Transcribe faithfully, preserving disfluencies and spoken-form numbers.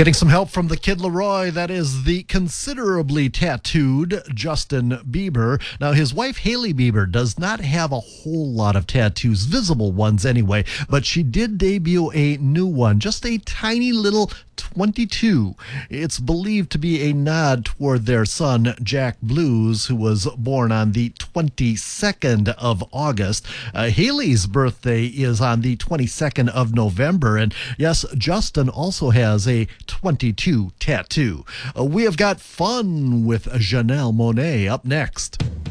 Getting some help from the Kid Laroi, that is the considerably tattooed Justin Bieber. Now, his wife, Hailey Bieber, does not have a whole lot of tattoos, visible ones anyway, but she did debut a new one, just a tiny little twenty-two. It's believed to be a nod toward their son, Jack Blues, who was born on the twenty-second of August. Uh, Hailey's birthday is on the twenty-second of November, and yes, Justin also has a twenty-two tattoo. Uh, we have got fun with Janelle Monáe up next.